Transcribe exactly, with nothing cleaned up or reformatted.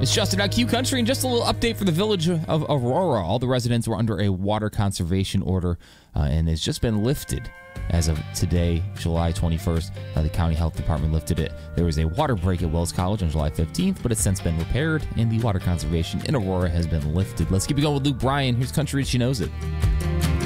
It's Justin at Q Country, and just a little update for the village of Aurora. All the residents were under a water conservation order, uh, and it's just been lifted as of today, July twenty-first. Uh, the county health department lifted it. There was a water break at Wells College on July fifteenth, but it's since been repaired, and the water conservation in Aurora has been lifted. Let's keep it going with Luke Bryan. Here's Country and She Knows It.